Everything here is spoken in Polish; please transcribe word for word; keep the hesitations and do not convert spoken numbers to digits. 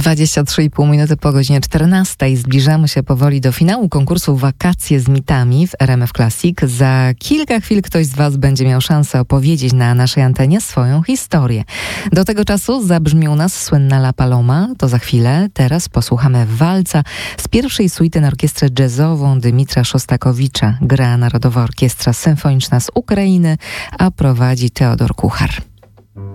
dwadzieścia trzy i pół minuty po godzinie czternastej. Zbliżamy się powoli do finału konkursu Wakacje z mitami w R M F Classic. Za kilka chwil ktoś z Was będzie miał szansę opowiedzieć na naszej antenie swoją historię. Do tego czasu zabrzmi u nas słynna La Paloma. To za chwilę. Teraz posłuchamy walca z pierwszej suity na orkiestrę jazzową Dymitra Szostakowicza. Gra Narodowa Orkiestra Symfoniczna z Ukrainy, a prowadzi Teodor Kuchar.